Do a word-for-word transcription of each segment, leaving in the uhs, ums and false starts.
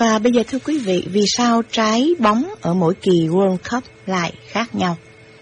Và bây giờ thưa quý vị, vì sao trái bóng ở mỗi kỳ World Cup lại khác nhau?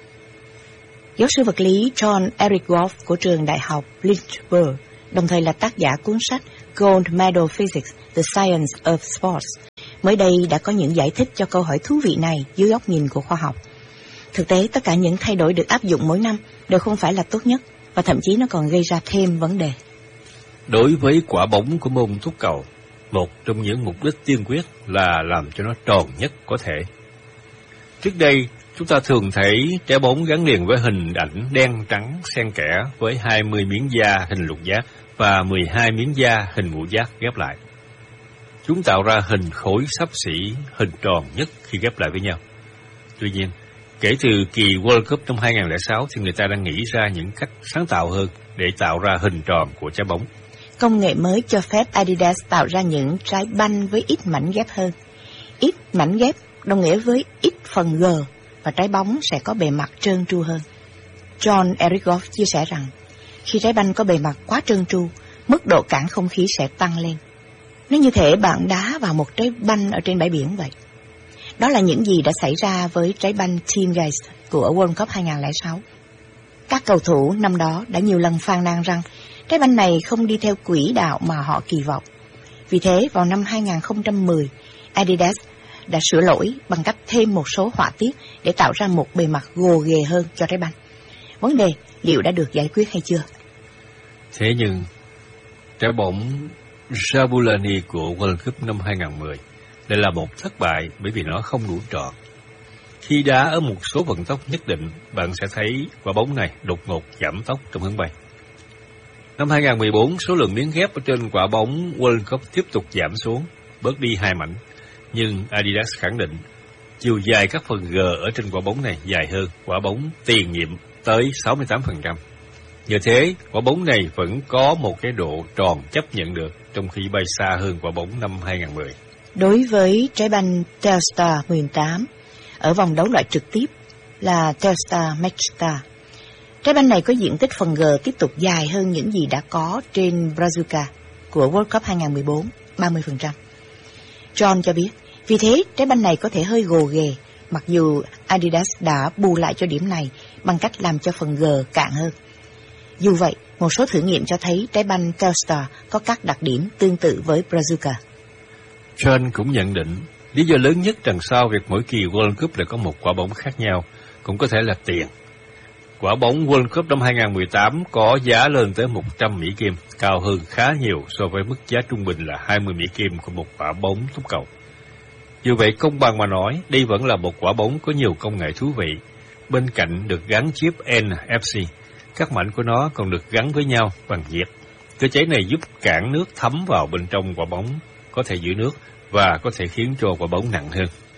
Giáo sư vật lý John Eric Goff của trường đại học Lynchburg, đồng thời là tác giả cuốn sách Gold Medal Physics, The Science of Sports, mới đây đã có những giải thích cho câu hỏi thú vị này dưới góc nhìn của khoa học. Thực tế, tất cả những thay đổi được áp dụng mỗi năm đều không phải là tốt nhất, và thậm chí nó còn gây ra thêm vấn đề. Đối với quả bóng của môn túc cầu, một trong những mục đích tiên quyết là làm cho nó tròn nhất có thể. Trước đây, chúng ta thường thấy trái bóng gắn liền với hình ảnh đen trắng xen kẽ với hai mươi miếng da hình lục giác và mười hai miếng da hình ngũ giác ghép lại. Chúng tạo ra hình khối xấp xỉ hình tròn nhất khi ghép lại với nhau. Tuy nhiên, kể từ kỳ World Cup năm hai không không sáu thì người ta đang nghĩ ra những cách sáng tạo hơn để tạo ra hình tròn của trái bóng. Công nghệ mới cho phép Adidas tạo ra những trái banh với ít mảnh ghép hơn. Ít mảnh ghép đồng nghĩa với ít phần G, và trái bóng sẽ có bề mặt trơn tru hơn. John Eric Goff chia sẻ rằng, khi trái banh có bề mặt quá trơn tru, mức độ cản không khí sẽ tăng lên. Nó như thể bạn đá vào một trái banh ở trên bãi biển vậy. Đó là những gì đã xảy ra với trái banh Teamgeist của World Cup hai không không sáu. Các cầu thủ năm đó đã nhiều lần phàn nàn rằng trái banh này không đi theo quỹ đạo mà họ kỳ vọng. Vì thế, vào năm hai không một không, Adidas đã sửa lỗi bằng cách thêm một số họa tiết để tạo ra một bề mặt gồ ghề hơn cho trái banh. Vấn đề liệu đã được giải quyết hay chưa? Thế nhưng, trái bóng Jabulani của World Cup năm hai không một không lại là một thất bại bởi vì nó không đủ tròn. Khi đá ở một số vận tốc nhất định, bạn sẽ thấy quả bóng này đột ngột giảm tốc trong hướng bay. Năm hai không một bốn, số lượng miếng ghép ở trên quả bóng World Cup tiếp tục giảm xuống, bớt đi hai mảnh. Nhưng Adidas khẳng định, chiều dài các phần G ở trên quả bóng này dài hơn quả bóng tiền nhiệm tới sáu mươi tám phần trăm. Nhờ thế, quả bóng này vẫn có một cái độ tròn chấp nhận được, trong khi bay xa hơn quả bóng năm hai không một không. Đối với trái banh Telstar mười tám, ở vòng đấu loại trực tiếp là Telstar Matchstar, trái banh này có diện tích phần G tiếp tục dài hơn những gì đã có trên Brazuca của World Cup hai không một bốn, ba mươi phần trăm. John cho biết, vì thế trái banh này có thể hơi gồ ghề, mặc dù Adidas đã bù lại cho điểm này bằng cách làm cho phần G cạn hơn. Dù vậy, một số thử nghiệm cho thấy trái banh Telstar có các đặc điểm tương tự với Brazuca. John cũng nhận định, lý do lớn nhất đằng sau việc mỗi kỳ World Cup lại có một quả bóng khác nhau cũng có thể là tiền. Quả bóng World Cup năm hai không một tám có giá lên tới một trăm Mỹ Kim, cao hơn khá nhiều so với mức giá trung bình là hai mươi Mỹ Kim của một quả bóng túc cầu. Dù vậy, công bằng mà nói, đây vẫn là một quả bóng có nhiều công nghệ thú vị. Bên cạnh được gắn chip en ép xê, các mảnh của nó còn được gắn với nhau bằng nhiệt. Cơ chế này giúp cản nước thấm vào bên trong quả bóng, có thể giữ nước và có thể khiến cho quả bóng nặng hơn.